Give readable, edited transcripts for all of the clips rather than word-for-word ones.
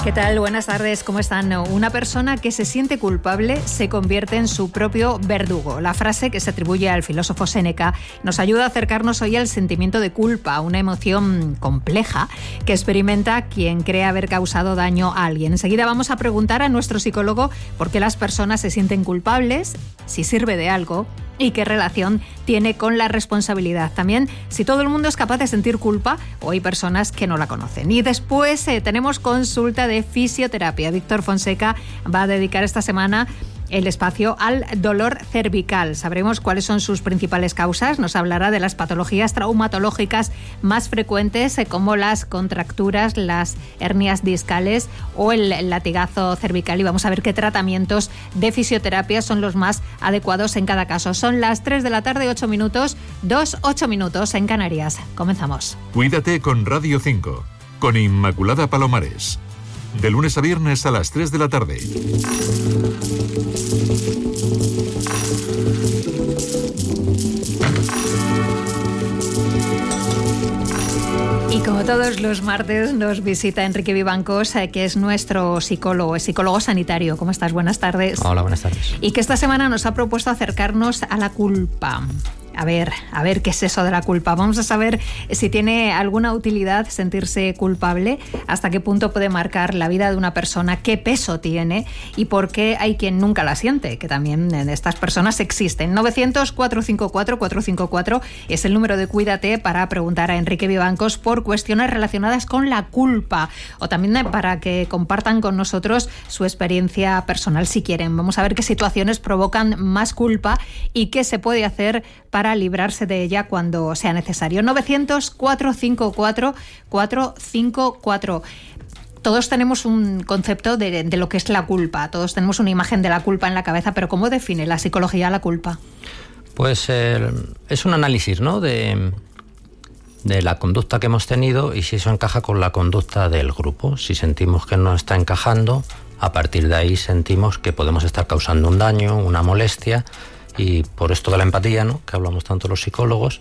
¿Qué tal? Buenas tardes, ¿cómo están? Una persona que se siente culpable se convierte en su propio verdugo. La frase que se atribuye al filósofo Séneca nos ayuda a acercarnos hoy al sentimiento de culpa, una emoción compleja que experimenta quien cree haber causado daño a alguien. Enseguida vamos a preguntar a nuestro psicólogo por qué las personas se sienten culpables, si sirve de algo y qué relación tiene con la responsabilidad. También si todo el mundo es capaz de sentir culpa o hay personas que no la conocen. Y después tenemos consulta de fisioterapia. Víctor Fonseca va a dedicar esta semana el espacio al dolor cervical. Sabremos cuáles son sus principales causas. Nos hablará de las patologías traumatológicas más frecuentes, como las contracturas, las hernias discales o el latigazo cervical. Y vamos a ver qué tratamientos de fisioterapia son los más adecuados en cada caso. Son las 3 de la tarde, 8 minutos, 8 minutos en Canarias. Comenzamos. Cuídate con Radio 5, con Inmaculada Palomares. De lunes a viernes a las 3 de la tarde. Y como todos los martes nos visita Enrique Vivancos, que es nuestro psicólogo, es psicólogo sanitario. ¿Cómo estás? Buenas tardes. Hola, buenas tardes. Y que esta semana nos ha propuesto acercarnos a la culpa. A ver qué es eso de la culpa. Vamos a saber si tiene alguna utilidad sentirse culpable, hasta qué punto puede marcar la vida de una persona, qué peso tiene y por qué hay quien nunca la siente, que también estas personas existen. 900-454-454 es el número de Cuídate para preguntar a Enrique Vivancos por cuestiones relacionadas con la culpa, o también para que compartan con nosotros su experiencia personal si quieren. Vamos a ver qué situaciones provocan más culpa y qué se puede hacer para librarse de ella cuando sea necesario. 900-454-454. Todos tenemos un concepto de lo que es la culpa, todos tenemos una imagen de la culpa en la cabeza, pero ¿cómo define la psicología la culpa? Pues es un análisis, ¿no?, de la conducta que hemos tenido y si eso encaja con la conducta del grupo. Si sentimos que no está encajando, a partir de ahí sentimos que podemos estar causando un daño, una molestia. Y por esto de la empatía, ¿no?, que hablamos tanto los psicólogos,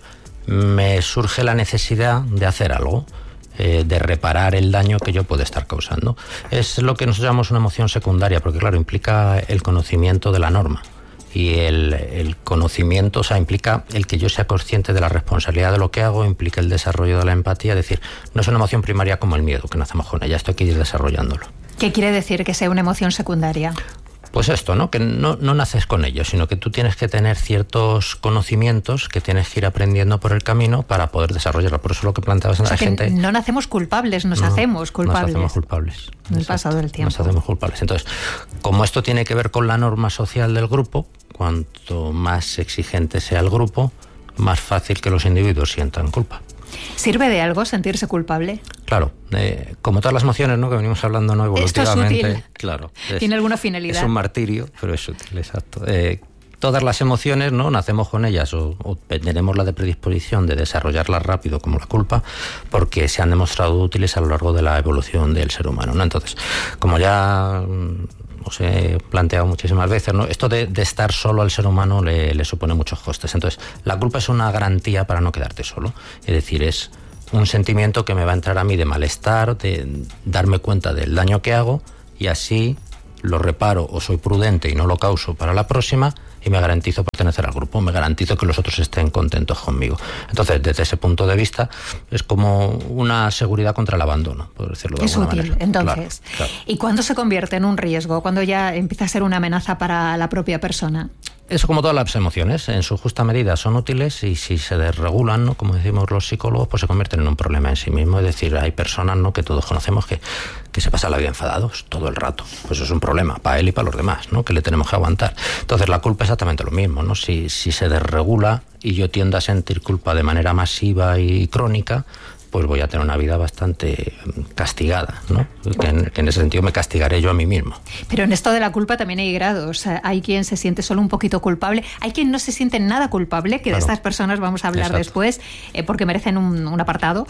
me surge la necesidad de hacer algo, de reparar el daño que yo puedo estar causando. Es lo que nosotros llamamos una emoción secundaria, porque claro, implica el conocimiento de la norma. Y el conocimiento, o sea, implica el que yo sea consciente de la responsabilidad de lo que hago, implica el desarrollo de la empatía. Es decir, no es una emoción primaria como el miedo, que nacemos con ella, esto hay que ir desarrollándolo. ¿Qué quiere decir que sea una emoción secundaria? Pues esto, ¿no?, que no naces con ello, sino que tú tienes que tener ciertos conocimientos que tienes que ir aprendiendo por el camino para poder desarrollarlo. Por eso lo que planteabas en la gente... No nacemos culpables, nos hacemos culpables. Nos hacemos culpables. En el pasado del tiempo. Nos hacemos culpables. Entonces, como esto tiene que ver con la norma social del grupo, cuanto más exigente sea el grupo, más fácil que los individuos sientan culpa. ¿Sirve de algo sentirse culpable? Claro, como todas las emociones, ¿no?, que venimos hablando, ¿no?, evolutivamente. Esto es útil. Claro. ¿Tiene alguna finalidad? Es un martirio, pero es útil, exacto. Todas las emociones, ¿no?, nacemos con ellas o tenemos la predisposición de desarrollarlas rápido, como la culpa, porque se han demostrado útiles a lo largo de la evolución del ser humano, ¿no? Entonces, como ya os he planteado muchísimas veces, ¿no?, esto de estar solo al ser humano le supone muchos costes. Entonces, la culpa es una garantía para no quedarte solo. Es decir, es un sentimiento que me va a entrar a mí de malestar, de darme cuenta del daño que hago y así lo reparo o soy prudente y no lo causo para la próxima y me garantizo pertenecer al grupo, me garantizo que los otros estén contentos conmigo. Entonces, desde ese punto de vista, es como una seguridad contra el abandono, por decirlo de alguna manera. Es útil, entonces. Claro. ¿Y cuándo se convierte en un riesgo? ¿Cuándo ya empieza a ser una amenaza para la propia persona? Eso, como todas las emociones, en su justa medida son útiles y si se desregulan, ¿no?, como decimos los psicólogos, pues se convierten en un problema en sí mismo. Es decir, hay personas, ¿no?, que todos conocemos que se pasan la vida enfadados todo el rato. Pues eso es un problema para él y para los demás, ¿no?, que le tenemos que aguantar. Entonces la culpa es exactamente lo mismo, ¿no? Si se desregula y yo tiendo a sentir culpa de manera masiva y crónica, pues voy a tener una vida bastante castigada, ¿no? Que en ese sentido me castigaré yo a mí mismo. Pero en esto de la culpa también hay grados. Hay quien se siente solo un poquito culpable, hay quien no se siente nada culpable, que claro, de estas personas vamos a hablar Exacto. después, porque merecen un apartado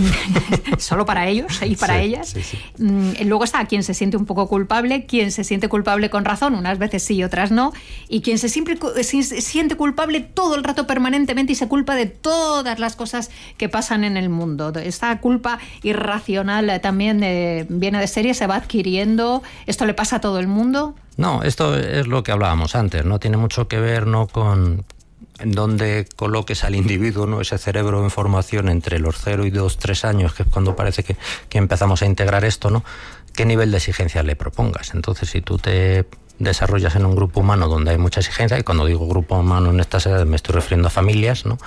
solo para ellos y para ellas. Sí, sí. Luego está quien se siente un poco culpable, quien se siente culpable con razón, unas veces sí y otras no, y quien se siente culpable todo el rato permanentemente y se culpa de todas las cosas que pasan en el mundo. esto? ¿Esta culpa irracional también viene de serie, se va adquiriendo? ¿Esto le pasa a todo el mundo? No, esto es lo que hablábamos antes, ¿no? Tiene mucho que ver, ¿no?, con en dónde coloques al individuo, ¿no?, ese cerebro en formación entre los 0 y 2, 3 años, que es cuando parece que empezamos a integrar esto, ¿no? ¿Qué nivel de exigencia le propongas? Entonces, si tú te desarrollas en un grupo humano donde hay mucha exigencia, y cuando digo grupo humano en estas edades me estoy refiriendo a familias, ¿no?,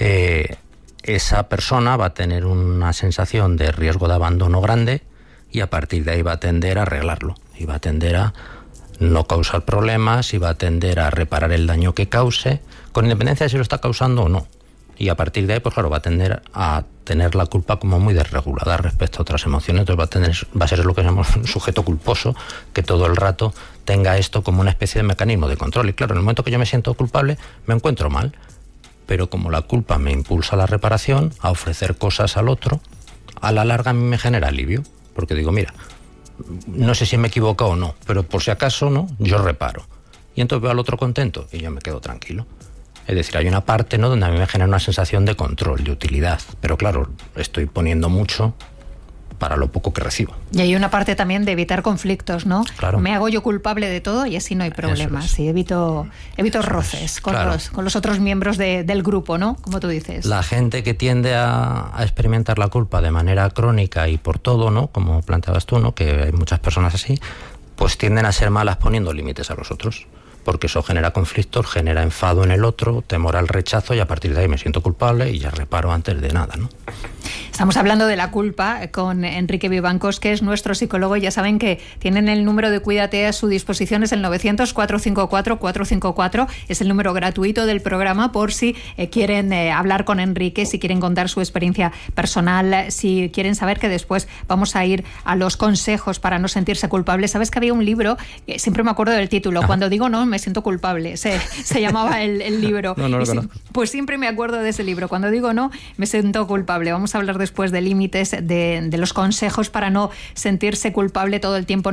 esa persona va a tener una sensación de riesgo de abandono grande y a partir de ahí va a tender a arreglarlo y va a tender a no causar problemas y va a tender a reparar el daño que cause, con independencia de si lo está causando o no. Y a partir de ahí, pues claro, va a tender a tener la culpa como muy desregulada respecto a otras emociones. Entonces va a ser lo que llamamos un sujeto culposo, que todo el rato tenga esto como una especie de mecanismo de control. Y claro, en el momento que yo me siento culpable, me encuentro mal. Pero como la culpa me impulsa a la reparación, a ofrecer cosas al otro, a la larga a mí me genera alivio. Porque digo, mira, no sé si me he equivocado o no, pero por si acaso, ¿no?, yo reparo. Y entonces veo al otro contento y yo me quedo tranquilo. Es decir, hay una parte, ¿no?, donde a mí me genera una sensación de control, de utilidad. Pero claro, estoy poniendo mucho para lo poco que recibo. Y hay una parte también de evitar conflictos, ¿no? Claro. Me hago yo culpable de todo y así no hay problemas. Y evito roces con, claro, con los otros miembros del grupo, ¿no? Como tú dices. La gente que tiende a experimentar la culpa de manera crónica y por todo, ¿no?, como planteabas tú, ¿no?, que hay muchas personas así, pues tienden a ser malas poniendo límites a los otros. Porque eso genera conflictos, genera enfado en el otro, temor al rechazo y a partir de ahí me siento culpable y ya reparo antes de nada, ¿no? Estamos hablando de la culpa con Enrique Vivancos, que es nuestro psicólogo. Ya saben que tienen el número de Cuídate a su disposición, es el 900-454-454. Es el número gratuito del programa por si quieren hablar con Enrique, si quieren contar su experiencia personal, si quieren saber, que después vamos a ir a los consejos para no sentirse culpable. ¿Sabes que había un libro? Siempre me acuerdo del título. Ajá. Cuando digo no, me siento culpable. Se llamaba el libro. No lo conozco. Pues siempre me acuerdo de ese libro. Cuando digo no, me siento culpable. Vamos a hablar después de límites, de los consejos para no sentirse culpable todo el tiempo.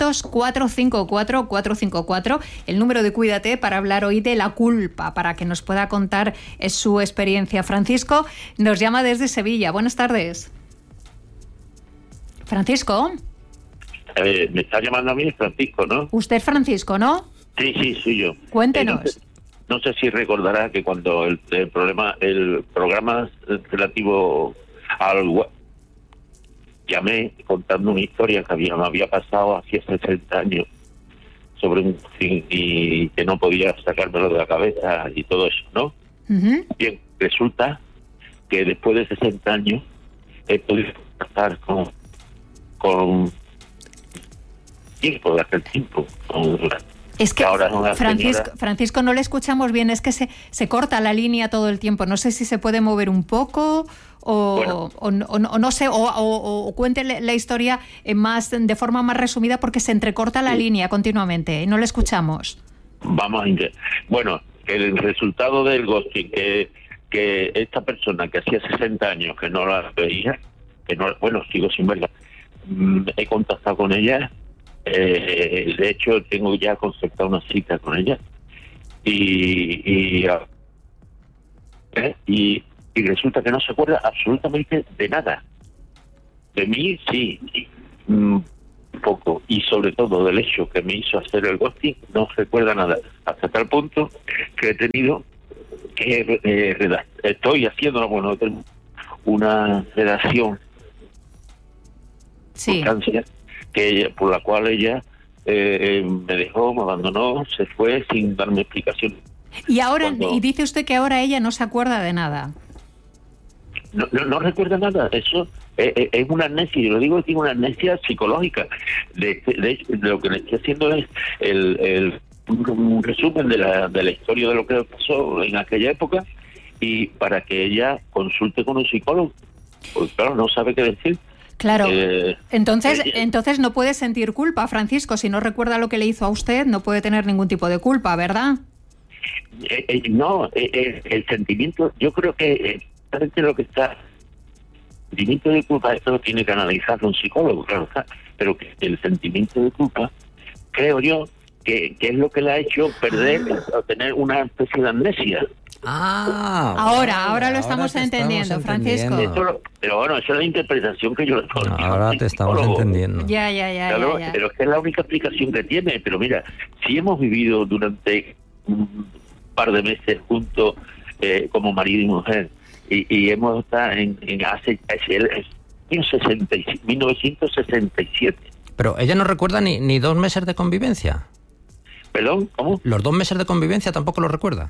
900-454-454, el número de Cuídate, para hablar hoy de la culpa, para que nos pueda contar su experiencia. Francisco nos llama desde Sevilla. Buenas tardes. Francisco. Me está llamando a mí Francisco, ¿no? Usted es Francisco, ¿no? Sí, soy yo. Cuéntenos. No sé si recordará que cuando el programa relativo al web, llamé contando una historia que me había pasado hacía 60 años sobre un fin y que no podía sacármelo de la cabeza y todo eso, ¿no? Uh-huh. Bien, resulta que después de 60 años he podido pasar con tiempo, de aquel tiempo, Es que, Francisco, no le escuchamos bien, es que se corta la línea todo el tiempo. No sé si se puede mover un poco o no sé, o cuente la historia de forma más resumida, porque se entrecorta la línea continuamente y no le escuchamos. Vamos a intentar. Bueno, el resultado del ghosting, que esta persona que hacía 60 años que no la veía, sigo sin verla, he contactado con ella. De hecho tengo ya concertado una cita con ella y resulta que no se acuerda absolutamente de nada. De mí sí, un poco, y sobre todo del hecho que me hizo hacer el ghosting no recuerda nada, hasta tal punto que he tenido que estoy haciendo una redacción por la cual ella me dejó, me abandonó, se fue sin darme explicación. Y ahora, y dice usted que ahora ella no se acuerda de nada. No recuerda nada. Eso es una amnesia. Yo lo digo, es una amnesia psicológica. De lo que le estoy haciendo es un resumen de la historia de lo que pasó en aquella época, y para que ella consulte con un psicólogo. Porque claro, no sabe qué decir. Claro, entonces no puede sentir culpa, Francisco. Si no recuerda lo que le hizo a usted, no puede tener ningún tipo de culpa, ¿verdad? No, el sentimiento, yo creo que lo que está, el sentimiento de culpa, esto lo tiene que analizar un psicólogo, claro, pero que el sentimiento de culpa, creo yo, que es lo que le ha hecho perder o tener una especie de amnesia. Ahora lo estamos entendiendo, Francisco. Pero bueno, esa es la interpretación que yo le doy. Ahora te estamos entendiendo. Ya. Pero es que es la única explicación que tiene. Pero mira, si hemos vivido durante un par de meses juntos como marido y mujer, y hemos estado en 1967. Pero ella no recuerda ni 2 meses de convivencia. ¿Perdón? ¿Cómo? ¿Los 2 meses de convivencia tampoco lo recuerda?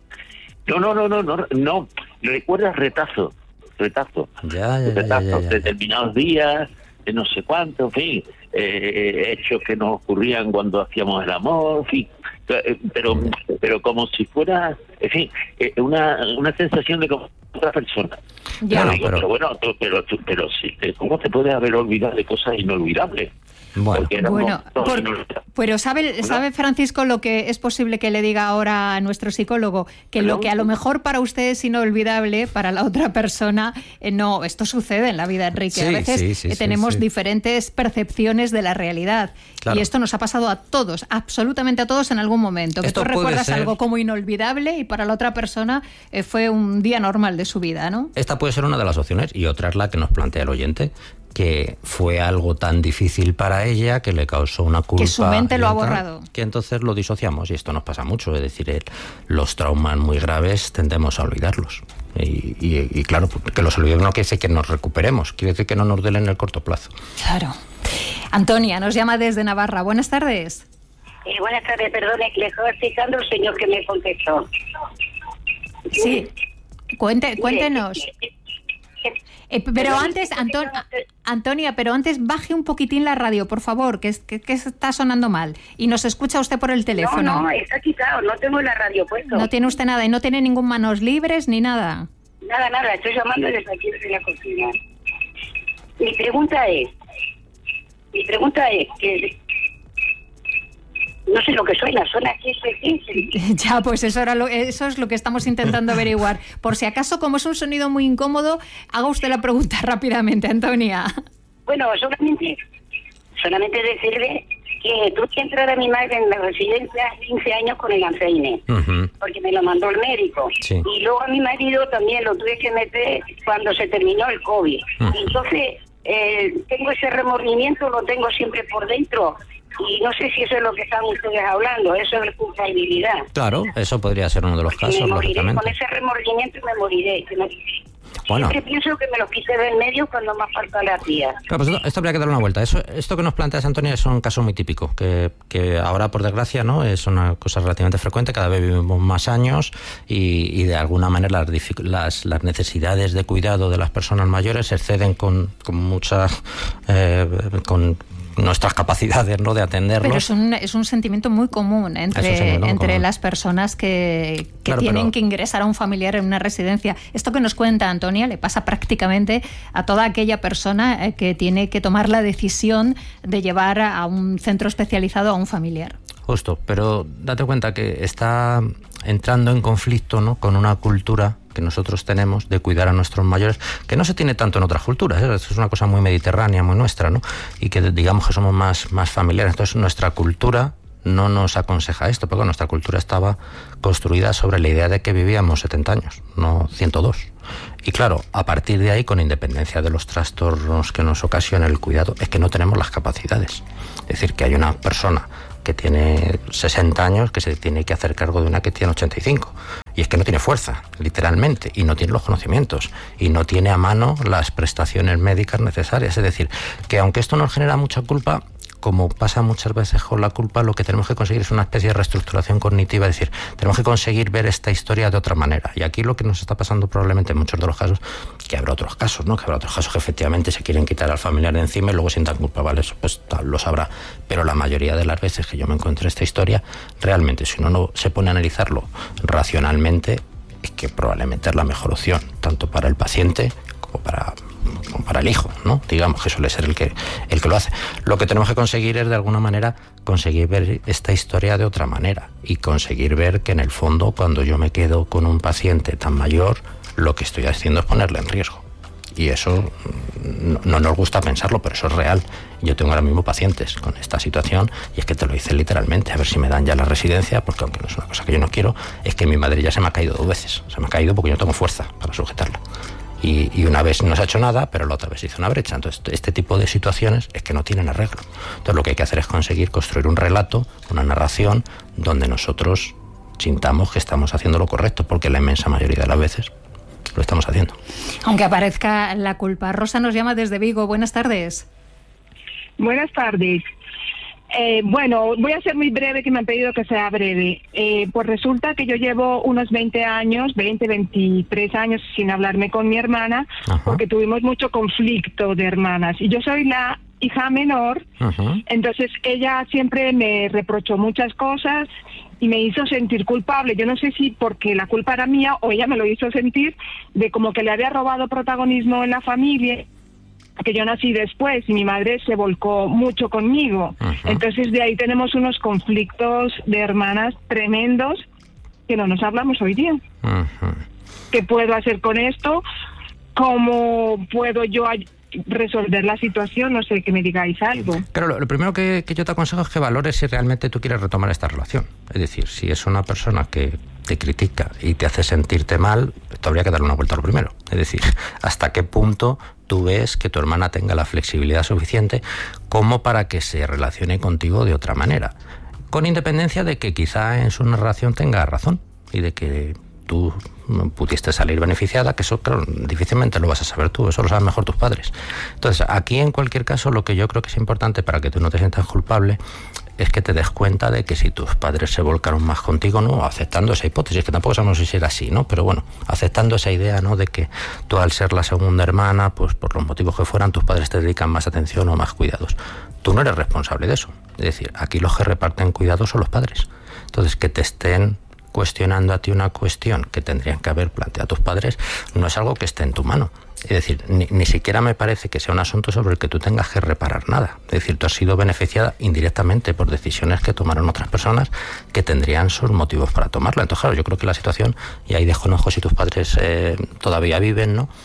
No. Recuerda retazos. Ya. Determinados días, no sé cuánto, en fin, hechos que nos ocurrían cuando hacíamos el amor, en fin, pero como si fuera, en fin, una sensación de como otra persona. Ya. Pero sí, ¿cómo te puedes haber olvidado de cosas inolvidables? Pero ¿sabe Francisco lo que es posible que le diga ahora a nuestro psicólogo? Que lo que a lo mejor para usted es inolvidable, para la otra persona no. Esto sucede en la vida, Enrique. A veces tenemos diferentes percepciones de la realidad. Claro. Y esto nos ha pasado a todos, absolutamente a todos en algún momento. Que tú recuerdas algo como inolvidable y para la otra persona fue un día normal de su vida, ¿no? Esta puede ser una de las opciones y otra es la que nos plantea el oyente, que fue algo tan difícil para ella que le causó una culpa. Que su mente lo ha borrado. Que entonces lo disociamos, y esto nos pasa mucho, es decir, los traumas muy graves tendemos a olvidarlos. Y claro, que los olvidemos no quiere decir que nos recuperemos, quiere decir que no nos duele en el corto plazo. Claro. Antonia nos llama desde Navarra. Buenas tardes. Buenas tardes, perdone, le estaba explicando el señor que me contestó. Sí, cuéntenos. Pero antes, Antonia, baje un poquitín la radio, por favor, que está sonando mal. Y nos escucha usted por el teléfono. No, está quitado, no tengo la radio puesto. No tiene usted nada, y no tiene ningún manos libres ni nada. Nada, estoy llamando desde aquí, desde la cocina. Mi pregunta es que... No sé lo que suena aquí es Ya, pues eso es lo que estamos intentando averiguar. Por si acaso, como es un sonido muy incómodo, haga usted la pregunta rápidamente, Antonia. Bueno, solamente decirle que tuve que entrar a mi madre en la residencia 15 años con el Alzheimer, porque me lo mandó el médico. Sí. Y luego a mi marido también lo tuve que meter cuando se terminó el COVID. Entonces, tengo ese remordimiento, lo tengo siempre por dentro. Y no sé si eso es lo que están ustedes hablando, eso es culpabilidad. Claro, eso podría ser uno de los casos, lógicamente. Con ese remordimiento me moriré. Bueno. Siempre pienso que me los quise del medio cuando más falta la tía. Claro, pues esto habría que darle una vuelta. Esto que nos planteas, Antonia, es un caso muy típico, que ahora, por desgracia, no es una cosa relativamente frecuente, cada vez vivimos más años y de alguna manera las necesidades de cuidado de las personas mayores exceden con nuestras capacidades, ¿no?, de atenderlos. Pero es un sentimiento muy común entre las personas que tienen que ingresar a un familiar en una residencia. Esto que nos cuenta Antonia le pasa prácticamente a toda aquella persona que tiene que tomar la decisión de llevar a un centro especializado a un familiar. Justo, pero date cuenta que está entrando en conflicto, ¿no?, con una cultura que nosotros tenemos de cuidar a nuestros mayores, que no se tiene tanto en otras culturas, ¿eh? Es una cosa muy mediterránea, muy nuestra, ¿no? Y que digamos que somos más familiares. Entonces nuestra cultura no nos aconseja esto, porque nuestra cultura estaba construida sobre la idea de que vivíamos 70 años, no 102. Y claro, a partir de ahí, con independencia de los trastornos que nos ocasiona el cuidado, es que no tenemos las capacidades. Es decir, que hay una persona que tiene 60 años que se tiene que hacer cargo de una que tiene 85. Y es que no tiene fuerza, literalmente, y no tiene los conocimientos, y no tiene a mano las prestaciones médicas necesarias. Es decir, que aunque esto nos genera mucha culpa, como pasa muchas veces con la culpa, lo que tenemos que conseguir es una especie de reestructuración cognitiva, es decir, tenemos que conseguir ver esta historia de otra manera. Y aquí lo que nos está pasando probablemente en muchos de los casos, que habrá otros casos, ¿no?, que habrá otros casos que efectivamente se quieren quitar al familiar de encima y luego sientan culpa, ¿vale? Eso pues lo sabrá. Pero la mayoría de las veces que yo me encuentro esta historia, realmente, si uno no se pone a analizarlo racionalmente, es que probablemente es la mejor opción, tanto para el paciente como para el hijo, ¿no? Digamos que suele ser el que lo hace. Lo que tenemos que conseguir es, de alguna manera, conseguir ver esta historia de otra manera y conseguir ver que, en el fondo, cuando yo me quedo con un paciente tan mayor, lo que estoy haciendo es ponerle en riesgo. Y eso no nos gusta pensarlo, pero eso es real. Yo tengo ahora mismo pacientes con esta situación y es que te lo dicen literalmente, a ver si me dan ya la residencia, porque aunque no es una cosa que yo no quiero, es que mi madre ya se me ha caído 2 veces. Se me ha caído porque yo no tengo fuerza para sujetarla. Y una vez no se ha hecho nada, pero la otra vez hizo una brecha. Entonces, este tipo de situaciones es que no tienen arreglo. Entonces, lo que hay que hacer es conseguir construir un relato, una narración, donde nosotros sintamos que estamos haciendo lo correcto, porque la inmensa mayoría de las veces lo estamos haciendo. Aunque aparezca la culpa. Rosa nos llama desde Vigo. Buenas tardes. Buenas tardes. Bueno, voy a ser muy breve, que me han pedido que sea breve. Pues resulta que yo llevo unos 23 años sin hablarme con mi hermana. Ajá. Porque tuvimos mucho conflicto de hermanas. Y yo soy la hija menor. Ajá. Entonces ella siempre me reprochó muchas cosas y me hizo sentir culpable. Yo no sé si porque la culpa era mía o ella me lo hizo sentir, de como que le había robado protagonismo en la familia, que yo nací después y mi madre se volcó mucho conmigo. Uh-huh. Entonces de ahí tenemos unos conflictos de hermanas tremendos que no nos hablamos hoy día. Uh-huh. ¿Qué puedo hacer con esto? ¿Cómo puedo yo resolver la situación? No sé, que me digáis algo. Claro, lo primero que yo te aconsejo es que valores si realmente tú quieres retomar esta relación. Es decir, si es una persona que te critica y te hace sentirte mal, esto habría que darle una vuelta a lo primero. Es decir, hasta qué punto tú ves que tu hermana tenga la flexibilidad suficiente como para que se relacione contigo de otra manera, con independencia de que quizá en su narración tenga razón y de que tú pudiste salir beneficiada, que eso, claro, difícilmente lo vas a saber tú, eso lo saben mejor tus padres. Entonces, aquí en cualquier caso, lo que yo creo que es importante para que tú no te sientas culpable es que te des cuenta de que si tus padres se volcaron más contigo, ¿no?, aceptando esa hipótesis, que tampoco sabemos si era así, ¿no?, pero bueno, aceptando esa idea, ¿no?, de que tú, al ser la segunda hermana, pues por los motivos que fueran, tus padres te dedican más atención o más cuidados. Tú no eres responsable de eso. Es decir, aquí los que reparten cuidados son los padres. Entonces, que te estén cuestionando a ti una cuestión que tendrían que haber planteado tus padres no es algo que esté en tu mano. Es decir, ni siquiera me parece que sea un asunto sobre el que tú tengas que reparar nada. Es decir, tú has sido beneficiada indirectamente por decisiones que tomaron otras personas que tendrían sus motivos para tomarla. Entonces, claro, yo creo que la situación, y ahí desconozco si tus padres todavía viven, ¿no?,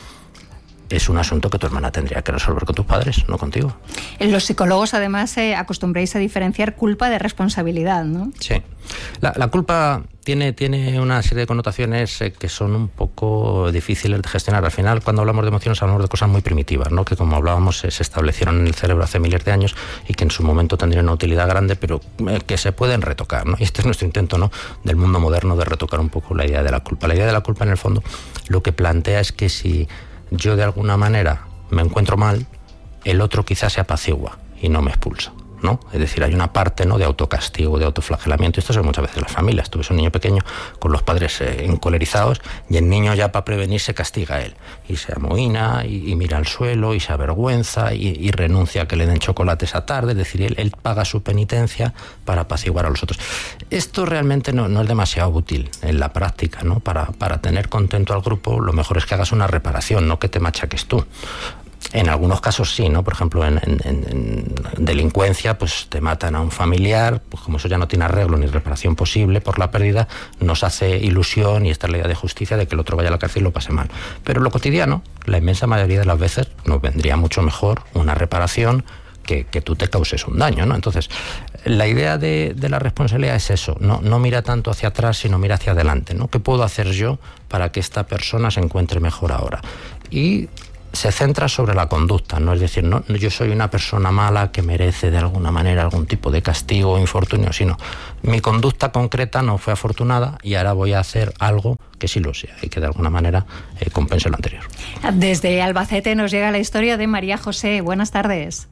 es un asunto que tu hermana tendría que resolver con tus padres, no contigo. Los psicólogos, además, acostumbráis a diferenciar culpa de responsabilidad, ¿no? Sí. La culpa tiene una serie de connotaciones que son un poco difíciles de gestionar. Al final, cuando hablamos de emociones, hablamos de cosas muy primitivas, ¿no?, que, como hablábamos, se establecieron en el cerebro hace miles de años y que en su momento tendrían una utilidad grande, pero que se pueden retocar, ¿no? Y este es nuestro intento, ¿no?, del mundo moderno, de retocar un poco la idea de la culpa. La idea de la culpa, en el fondo, lo que plantea es que si yo de alguna manera me encuentro mal, el otro quizás se apacigua y no me expulsa, ¿no? Es decir, hay una parte, ¿no?, de autocastigo, de autoflagelamiento. Esto se ve muchas veces en las familias. Tú ves un niño pequeño con los padres encolerizados y el niño, ya para prevenir, se castiga a él y se amohina y mira al suelo y se avergüenza y renuncia a que le den chocolate esa tarde. Es decir, él paga su penitencia para apaciguar a los otros. Esto realmente no es demasiado útil en la práctica, ¿no? Para tener contento al grupo, lo mejor es que hagas una reparación, no que te machaques tú. En algunos casos sí, ¿no? Por ejemplo, en delincuencia, pues te matan a un familiar, pues como eso ya no tiene arreglo ni reparación posible por la pérdida, nos hace ilusión, y esta es la idea de justicia, de que el otro vaya a la cárcel y lo pase mal. Pero en lo cotidiano, la inmensa mayoría de las veces, nos vendría mucho mejor una reparación que tú te causes un daño, ¿no? Entonces, la idea de la responsabilidad es eso, no mira tanto hacia atrás, sino mira hacia adelante, ¿no? ¿Qué puedo hacer yo para que esta persona se encuentre mejor ahora? Y se centra sobre la conducta, ¿no? Es decir, no yo soy una persona mala que merece de alguna manera algún tipo de castigo o infortunio, sino mi conducta concreta no fue afortunada y ahora voy a hacer algo que sí lo sea y que de alguna manera compense lo anterior. Desde Albacete nos llega la historia de María José. Buenas tardes.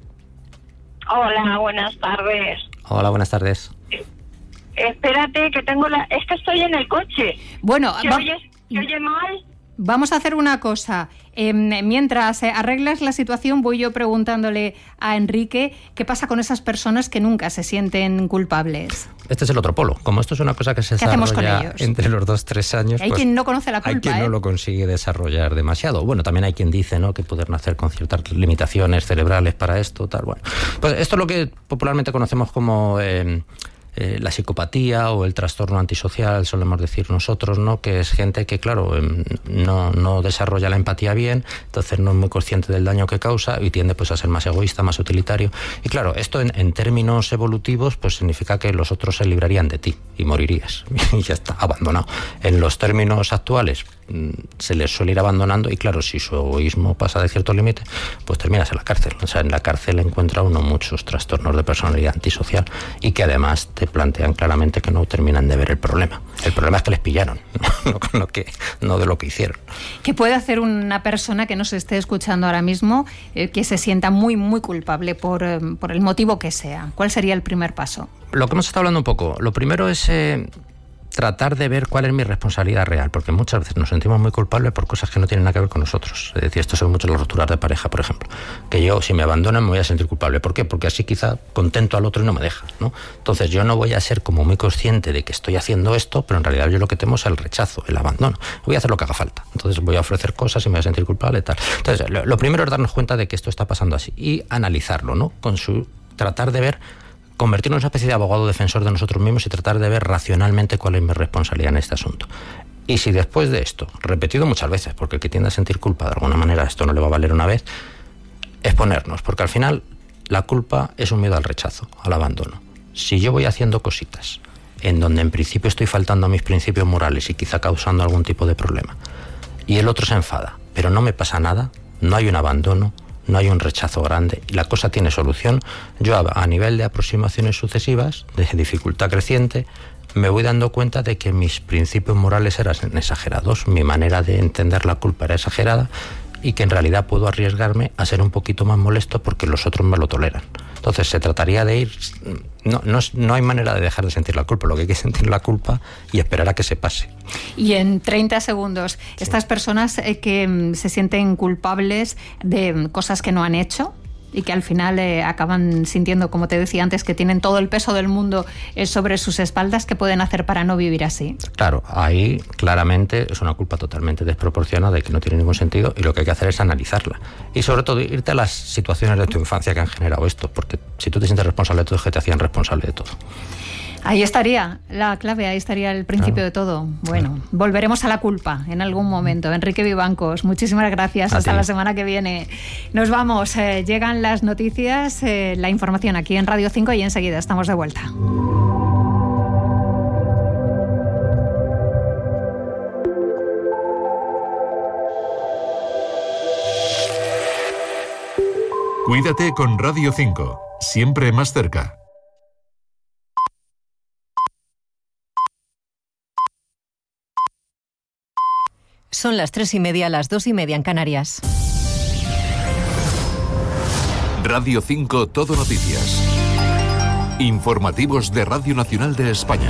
Hola, buenas tardes. Hola, buenas tardes. Espérate, que es que estoy en el coche. Bueno, ¿Se oye mal? Vamos a hacer una cosa. Mientras arreglas la situación, voy yo preguntándole a Enrique qué pasa con esas personas que nunca se sienten culpables. Este es el otro polo. Como esto es una cosa que se desarrolla entre los 2-3 años, hay quien no conoce la culpa. Hay quien no lo consigue desarrollar demasiado. Bueno, también hay quien dice, ¿no?, que poder nacer con ciertas limitaciones cerebrales para esto, tal. Bueno, pues esto es lo que popularmente conocemos como la psicopatía o el trastorno antisocial, solemos decir nosotros, ¿no? Que es gente que, claro, no desarrolla la empatía bien, entonces no es muy consciente del daño que causa y tiende pues a ser más egoísta, más utilitario. Y claro, esto en términos evolutivos pues significa que los otros se librarían de ti y morirías y ya está, abandonado. En los términos actuales se les suele ir abandonando y claro, si su egoísmo pasa de cierto límite, pues terminas en la cárcel. O sea, en la cárcel encuentra uno muchos trastornos de personalidad antisocial y que además te plantean claramente que no terminan de ver el problema. El problema es que les pillaron, no de lo que hicieron. ¿Qué puede hacer una persona que nos esté escuchando ahora mismo que se sienta muy, muy culpable por el motivo que sea? ¿Cuál sería el primer paso? Lo que hemos estado hablando un poco, lo primero es tratar de ver cuál es mi responsabilidad real, porque muchas veces nos sentimos muy culpables por cosas que no tienen nada que ver con nosotros. Es decir, esto se ve mucho en las rupturas de pareja, por ejemplo, que yo, si me abandonan, me voy a sentir culpable. ¿Por qué? Porque así quizá contento al otro y no me deja, ¿no? Entonces yo no voy a ser como muy consciente de que estoy haciendo esto, pero en realidad yo lo que temo es el rechazo, el abandono. Voy a hacer lo que haga falta. Entonces voy a ofrecer cosas y me voy a sentir culpable y tal. Entonces lo primero es darnos cuenta de que esto está pasando así y analizarlo, ¿no? Tratar de ver, convertirnos en una especie de abogado defensor de nosotros mismos y tratar de ver racionalmente cuál es mi responsabilidad en este asunto. Y si después de esto, repetido muchas veces, porque el que tiende a sentir culpa de alguna manera esto no le va a valer una vez, exponernos, porque al final la culpa es un miedo al rechazo, al abandono. Si yo voy haciendo cositas en donde en principio estoy faltando a mis principios morales y quizá causando algún tipo de problema, y el otro se enfada, pero no me pasa nada, no hay un abandono, no hay un rechazo grande y la cosa tiene solución, yo a nivel de aproximaciones sucesivas, de dificultad creciente, me voy dando cuenta de que mis principios morales eran exagerados, mi manera de entender la culpa era exagerada y que en realidad puedo arriesgarme a ser un poquito más molesto porque los otros me lo toleran. Entonces se trataría de ir... No hay manera de dejar de sentir la culpa, lo que hay que es sentir la culpa y esperar a que se pase. Y en 30 segundos, estas personas que se sienten culpables de cosas que no han hecho y que al final acaban sintiendo, como te decía antes, que tienen todo el peso del mundo sobre sus espaldas, ¿qué pueden hacer para no vivir así? Claro, ahí claramente es una culpa totalmente desproporcionada y que no tiene ningún sentido y lo que hay que hacer es analizarla. Y sobre todo irte a las situaciones de tu infancia que han generado esto, porque si tú te sientes responsable de todo es que te hacían responsable de todo. Ahí estaría la clave, ahí estaría el principio de todo. Bueno, volveremos a la culpa en algún momento. Enrique Vivancos, muchísimas gracias. Hasta la semana que viene. Nos vamos. Llegan las noticias, la información aquí en Radio 5 y enseguida estamos de vuelta. Cuídate con Radio 5, siempre más cerca. Son las 3:30, las 2:30 en Canarias. Radio 5 Todo Noticias. Informativos de Radio Nacional de España.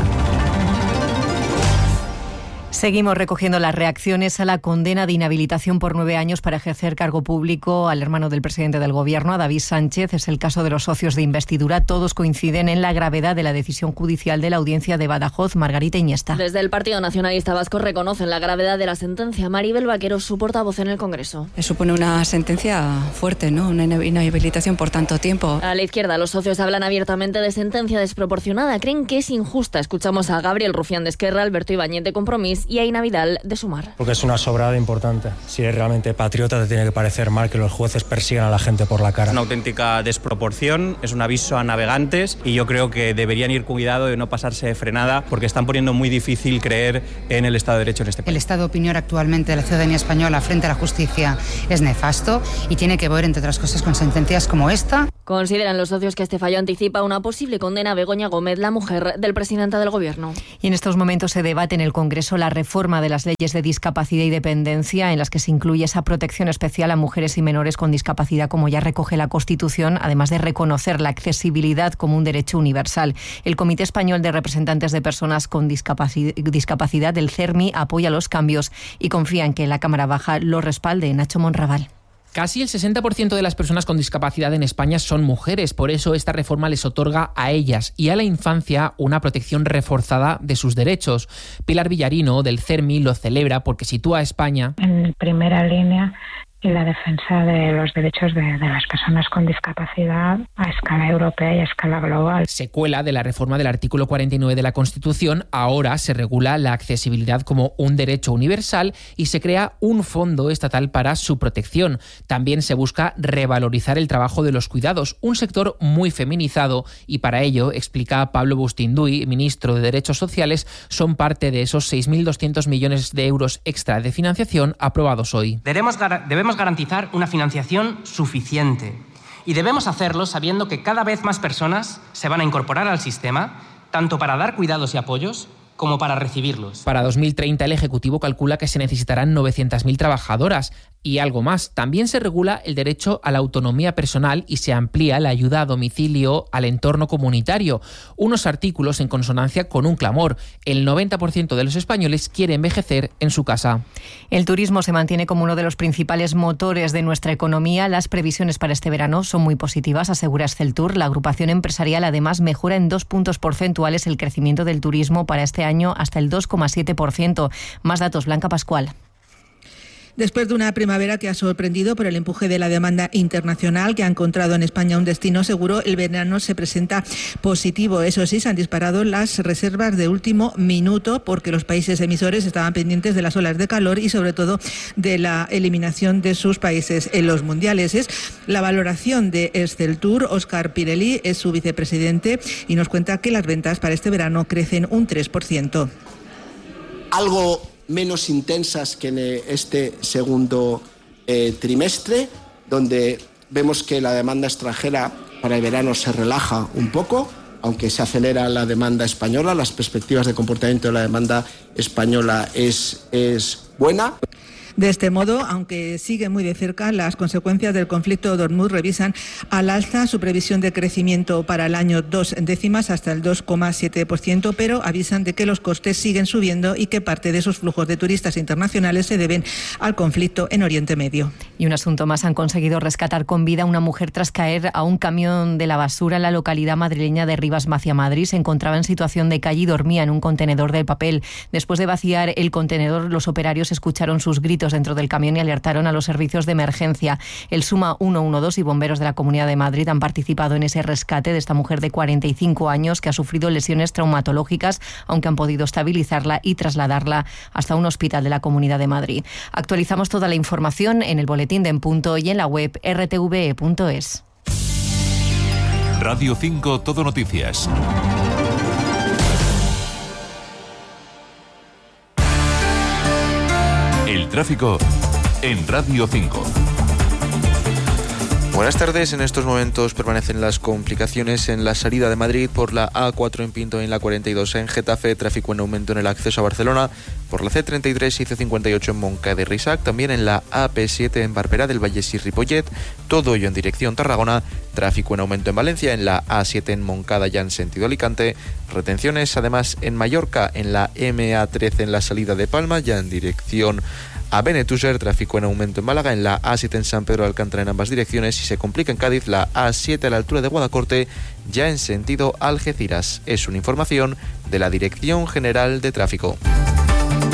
Seguimos recogiendo las reacciones a la condena de inhabilitación por 9 años para ejercer cargo público al hermano del presidente del Gobierno, a David Sánchez. Es el caso de los socios de investidura. Todos coinciden en la gravedad de la decisión judicial de la Audiencia de Badajoz. Margarita Iniesta. Desde el Partido Nacionalista Vasco reconocen la gravedad de la sentencia. Maribel Vaquero, su portavoz en el Congreso. Supone una sentencia fuerte, ¿no? Una inhabilitación por tanto tiempo. A la izquierda, los socios hablan abiertamente de sentencia desproporcionada. Creen que es injusta. Escuchamos a Gabriel Rufián de Esquerra, Alberto Ibáñez de Compromís y a Ina Vidal de Sumar. Porque es una sobrada importante. Si eres realmente patriota, te tiene que parecer mal que los jueces persigan a la gente por la cara. Es una auténtica desproporción, es un aviso a navegantes y yo creo que deberían ir cuidado de no pasarse de frenada porque están poniendo muy difícil creer en el Estado de Derecho en este país. El estado de opinión actualmente de la ciudadanía española frente a la justicia es nefasto y tiene que ver, entre otras cosas, con sentencias como esta. Consideran los socios que este fallo anticipa una posible condena a Begoña Gómez, la mujer del presidente del Gobierno. Y en estos momentos se debate en el Congreso la reforma de las leyes de discapacidad y dependencia, en las que se incluye esa protección especial a mujeres y menores con discapacidad, como ya recoge la Constitución, además de reconocer la accesibilidad como un derecho universal. El Comité Español de Representantes de Personas con Discapacidad del CERMI apoya los cambios y confía en que la Cámara Baja lo respalde. Nacho Monraval. Casi el 60% de las personas con discapacidad en España son mujeres, por eso esta reforma les otorga a ellas y a la infancia una protección reforzada de sus derechos. Pilar Villarino, del CERMI, lo celebra porque sitúa a España en primera línea y la defensa de los derechos de las personas con discapacidad a escala europea y a escala global. Secuela de la reforma del artículo 49 de la Constitución, ahora se regula la accesibilidad como un derecho universal y se crea un fondo estatal para su protección. También se busca revalorizar el trabajo de los cuidados, un sector muy feminizado, y para ello, explica Pablo Bustinduy, ministro de Derechos Sociales, son parte de esos 6.200 millones de euros extra de financiación aprobados hoy. Debemos garantizar una financiación suficiente y debemos hacerlo sabiendo que cada vez más personas se van a incorporar al sistema, tanto para dar cuidados y apoyos como para recibirlos. Para 2030 el Ejecutivo calcula que se necesitarán 900.000 trabajadoras y algo más. También se regula el derecho a la autonomía personal y se amplía la ayuda a domicilio al entorno comunitario. Unos artículos en consonancia con un clamor. El 90% de los españoles quiere envejecer en su casa. El turismo se mantiene como uno de los principales motores de nuestra economía. Las previsiones para este verano son muy positivas, asegura Exceltur. La agrupación empresarial además mejora en 2 puntos porcentuales el crecimiento del turismo para este año hasta el 2,7%. Más datos, Blanca Pascual. Después de una primavera que ha sorprendido por el empuje de la demanda internacional, que ha encontrado en España un destino seguro, el verano se presenta positivo. Eso sí, se han disparado las reservas de último minuto porque los países emisores estaban pendientes de las olas de calor y sobre todo de la eliminación de sus países en los mundiales. Es la valoración de Exceltur. Óscar Pirelli es su vicepresidente y nos cuenta que las ventas para este verano crecen un 3%. Algo menos intensas que en este segundo trimestre, donde vemos que la demanda extranjera para el verano se relaja un poco, aunque se acelera la demanda española. Las perspectivas de comportamiento de la demanda española es buena. De este modo, aunque sigue muy de cerca las consecuencias del conflicto de Hormuz, revisan al alza su previsión de crecimiento para el año 2 décimas hasta el 2,7%, pero avisan de que los costes siguen subiendo y que parte de esos flujos de turistas internacionales se deben al conflicto en Oriente Medio. Y un asunto más, han conseguido rescatar con vida a una mujer tras caer a un camión de la basura en la localidad madrileña de Rivas-Macia-Madrid. Se encontraba en situación de calle y dormía en un contenedor de papel. Después de vaciar el contenedor, los operarios escucharon sus gritos dentro del camión y alertaron a los servicios de emergencia. El SUMA 112 y bomberos de la Comunidad de Madrid han participado en ese rescate de esta mujer de 45 años que ha sufrido lesiones traumatológicas, aunque han podido estabilizarla y trasladarla hasta un hospital de la Comunidad de Madrid. Actualizamos toda la información en el boletín de En Punto y en la web rtve.es. Radio 5 Todo Noticias. El tráfico en Radio 5. Buenas tardes. En estos momentos permanecen las complicaciones en la salida de Madrid por la A4 en Pinto y en la 42 en Getafe, tráfico en aumento en el acceso a Barcelona, por la C33 y C58 en Montcada y Reixac, también en la AP7 en Barberá del Vallès y Ripollet, todo ello en dirección Tarragona, tráfico en aumento en Valencia, en la A7 en Montcada ya en sentido Alicante, retenciones además en Mallorca, en la MA13 en la salida de Palma ya en dirección a Benetúser, tráfico en aumento en Málaga, en la A7 en San Pedro de Alcántara en ambas direcciones y se complica en Cádiz la A7 a la altura de Guadacorte ya en sentido Algeciras. Es una información de la Dirección General de Tráfico.